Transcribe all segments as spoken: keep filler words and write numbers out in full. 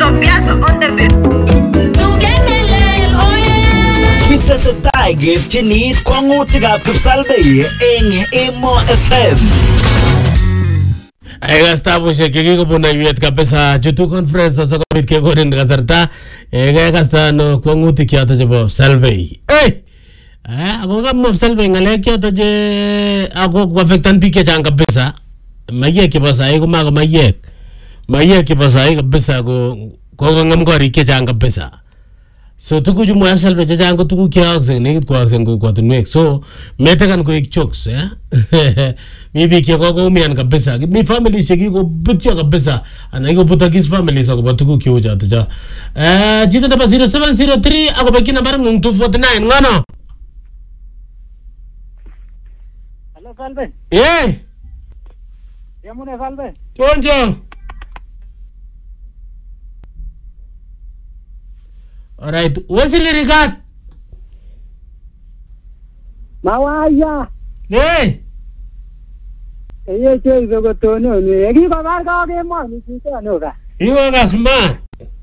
Kitesetai kepchini kwangutikab Kipsalbei eng Emo F M. Ega stabushek kikikobun aiwet kabisa chutu conference asikobit kekonin kasarta ega kasta no kwangutik choto chebo Kipsalbei. Eh eh ako kama Kipsalbei ngalek choto je ako affectan biik chechang kabisa. Mayek chebo sai ko mako mayek. Mayek chebo sai kabisa ko kokongam korik chechang kabisa. So tuku jumu Kipsalbei chechang ko tuku kiyaakse nekit kwaakse kokwatunwek. So metekan koik jokes eh. Mi biik chekokoumian kabisa. Mi families chekikobutyo kabisa. Ana ikobutokis families akobo tukuk cheu choto cho. Eh chito nebo zero seven zero three akobeki nambar ngung two forty-nine ngono. Hello Salve. Eh. Yamune Salve. Bonjo. Alright, wasili rigat. Mawaya. Eh. Eye che go tono ni. Egi ko bar ka ke mo ni chito no ka. Iwa gasma.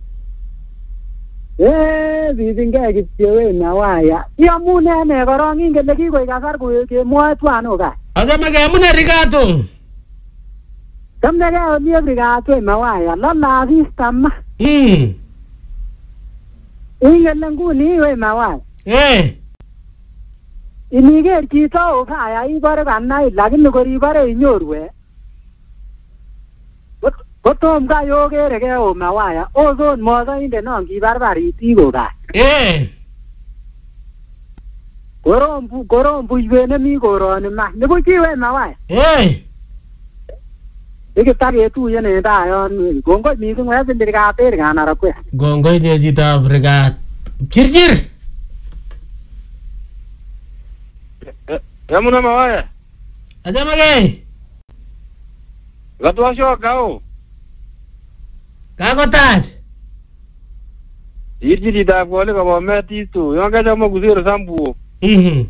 Eh, bibinga kityewe mawaya. Yamune ne korong ingen leki ko kasar ko ke mo twan no ka. Azama ke amune rigato. Kamne ke ni rigato mawaya. Lalla vista. Hmm. Ingen nguni we mawaya. Eh. Iniger chito kaya ibare kanai lakini koribare inyorwe. Kotom ka yogere ke o mawaya. Ozon mozo inde non kibarbarit iko ka. Eh. Korombu korombu ibene mi koroni ma. Nebo chiwe mawaya. Eh. Iki tage tu yene da yon. Gongo mi ko ngase ndirika ter kana rakwe. Gongo ni jita brigat. Chirchir. Yamuna mawaya. Azama ke. Gatwa sho kao. Kako taj. Irjiri da kwale ka meti tu. Yonga jamo guziro sambu. Mhm.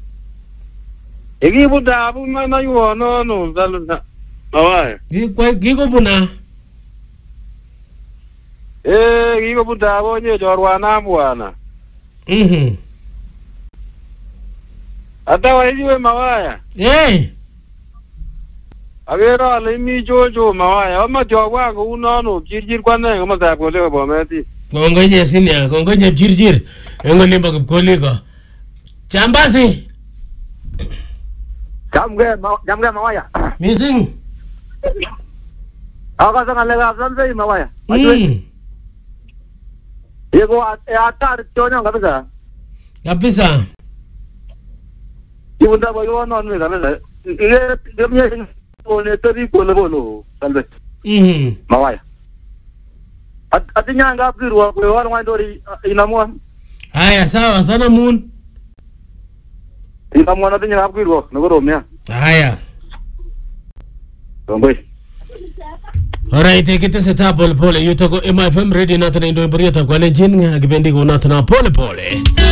Egi buda abu ma na yuo no no dalu na. Mawaya. Gi kwa gigo buna. Eh, gigo buda abo nye jorwa na bwana. Mhm. Ata wa hiwe mawaya. Eh. Agera le mi jojo mawaya. Ama jogwa ko unono jirjir kwa na ngoma sa kwale ka meti. Gongo ni sinia, gongo ni chirchir. Engo limba kukoliko. Chambasi. Jamge jamge mawaya. Missing. Aka sanga lega Salve mawaya. Hmm. Yego atar chonya kabisa. Kabisa. Ibunda boyo non me kabisa. Ile demyeone tari kolo bolo Salve. Mhm. Mawaya. At atinya nga apirwa ko wala ngwa ndori inamwa. Haya sawa sana moon. Inamwa na tinya apirwa ngoromya. Haya. Tomboy. Alright, kita seta pole pole. Yuto ko M F M ready na tena ndo mburieta kwa lejin. Kipendi ko na tena pole pole.